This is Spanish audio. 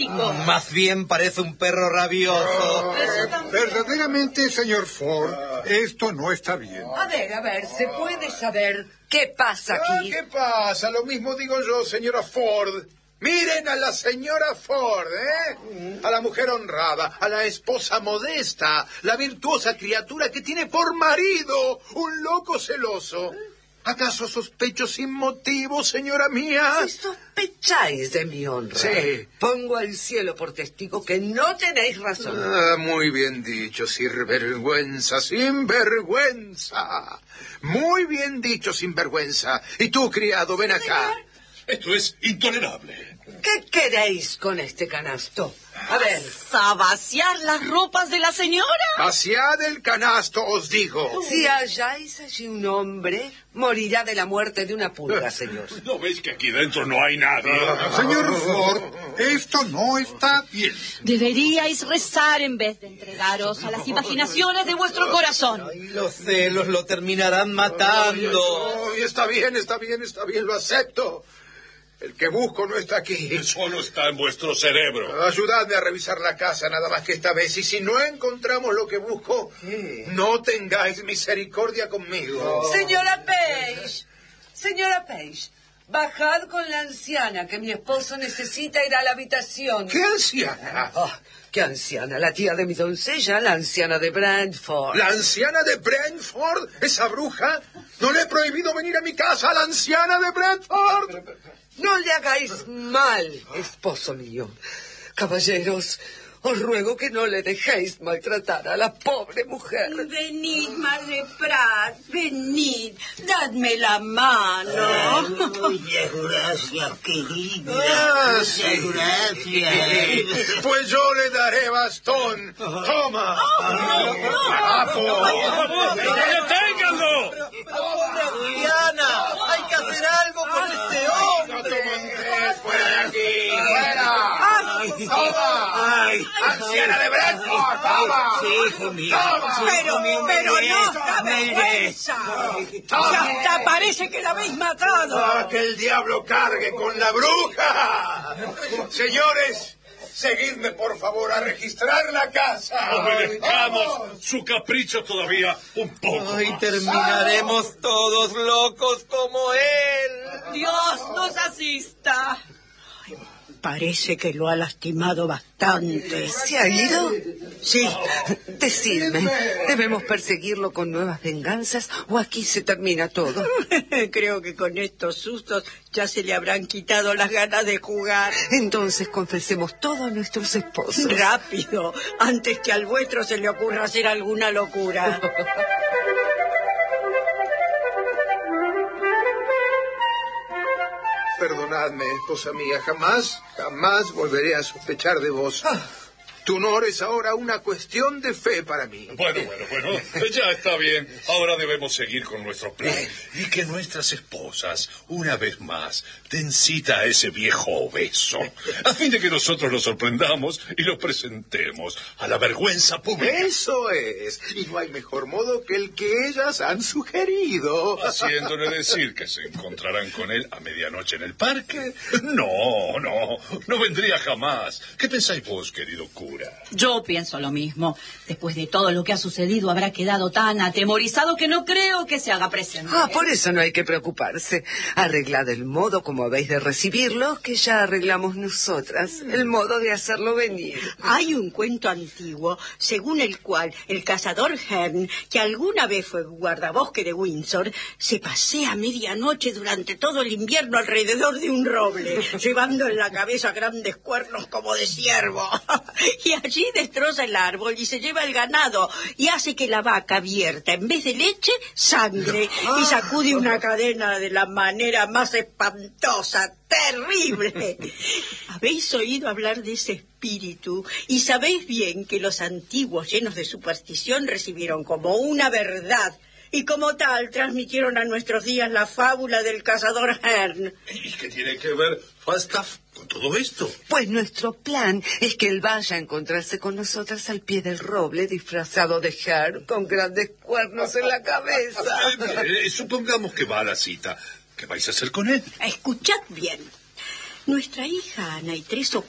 doméstico. Más bien parece un perro rabioso. Verdaderamente, señor Ford, esto no está bien. A ver, ¿se puede saber qué pasa aquí? ¿Qué pasa? Lo mismo digo yo, señora Ford. Miren a la señora Ford, ¿eh? A la mujer honrada, a la esposa modesta, la virtuosa criatura que tiene por marido un loco celoso. ¿Acaso sospecho sin motivo, señora mía? Si sospecháis de mi honra, sí, pongo al cielo por testigo que no tenéis razón. Muy bien dicho, sinvergüenza, sinvergüenza. Muy bien dicho, sinvergüenza. Y tú, criado, ven acá. Esto es intolerable. ¿Qué queréis con este canasto? A ver. ¿A vaciar las ropas de la señora? Vaciad el canasto, os digo. Si halláis allí un hombre, morirá de la muerte de una pulga, señor. ¿No veis que aquí dentro no hay nadie? Señor Ford, esto no está bien. Deberíais rezar en vez de entregaros a las imaginaciones de vuestro corazón. Ay, los celos lo terminarán matando. Está bien, lo acepto. El que busco no está aquí. Solo está en vuestro cerebro. Ayudadme a revisar la casa nada más que esta vez. Y si no encontramos lo que busco, no tengáis misericordia conmigo. Señora Page, bajad con la anciana, que mi esposo necesita ir a la habitación. ¿Qué anciana? ¿Qué anciana? La tía de mi doncella, la anciana de Brentford. ¿La anciana de Brentford? ¿Esa bruja? ¿No le he prohibido venir a mi casa a la anciana de Brentford? No le hagáis mal, esposo mío. Caballeros, os ruego que no le dejéis maltratar a la pobre mujer. Venid, Madre Pratt, venid, dadme la mano. Muchas gracias, querida. Muchas gracias. Pues yo le daré bastón. Toma. ¡Deténganlo! Diana, hay que hacer algo con este hombre. ¡Fuera de aquí! ¡Fuera! ¡Toma! Ay, ¡Anciana de Brentford! ¡Toma! sí, hijo mío. Pero no, dame vergüenza. Hasta parece que la habéis matado. ¡Que el diablo cargue con la bruja! Señores, seguidme, por favor, a registrar la casa. Obedezcamos su capricho todavía un poco. Ay, más. terminaremos todos locos como él. Dios nos asista. Ay, parece que lo ha lastimado bastante. ¿Se ha ido? Sí. Decidme, ¿debemos perseguirlo con nuevas venganzas o aquí se termina todo? Creo que con estos sustos ya se le habrán quitado las ganas de jugar. Entonces confesemos todo a nuestros esposos. Rápido, antes que al vuestro se le ocurra hacer alguna locura. Perdonadme, esposa mía, jamás volveré a sospechar de vos. Tu honor es ahora una cuestión de fe para mí. Bueno, ya está bien. Ahora debemos seguir con nuestro plan. Y que nuestras esposas, una vez más, den cita a ese viejo obeso, a fin de que nosotros lo sorprendamos y lo presentemos a la vergüenza pública. Eso es. Y no hay mejor modo que el que ellas han sugerido. Haciéndole decir que se encontrarán con él a medianoche en el parque. No vendría jamás. ¿Qué pensáis vos, querido cura? Yo pienso lo mismo. Después de todo lo que ha sucedido, habrá quedado tan atemorizado que no creo que se haga presente. Por eso no hay que preocuparse. Arreglad el modo como habéis de recibirlo, que ya arreglamos nosotras. El modo de hacerlo venir. Hay un cuento antiguo, según el cual el cazador Hearn, que alguna vez fue guardabosque de Windsor, se pasea a medianoche durante todo el invierno alrededor de un roble, llevando en la cabeza grandes cuernos como de ciervo. Y allí destroza el árbol y se lleva el ganado y hace que la vaca vierta, en vez de leche, sangre, y sacude una cadena de la manera más espantosa, terrible. ¿Habéis oído hablar de ese espíritu? Y sabéis bien que los antiguos, llenos de superstición, recibieron como una verdad y como tal transmitieron a nuestros días la fábula del cazador Hearn. ¿Y qué tiene que ver Falstaff con todo esto? Pues nuestro plan es que él vaya a encontrarse con nosotras al pie del roble, disfrazado de Hearn, con grandes cuernos en la cabeza. Supongamos que va a la cita. ¿Qué vais a hacer con él? Escuchad bien. Nuestra hija Ana y 3 o